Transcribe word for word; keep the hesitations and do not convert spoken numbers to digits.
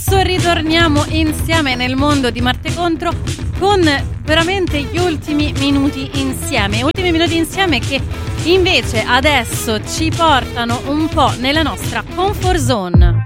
Ritorniamo insieme nel mondo di Marte Contro con veramente gli ultimi minuti insieme, ultimi minuti insieme che invece adesso ci portano un po' nella nostra comfort zone.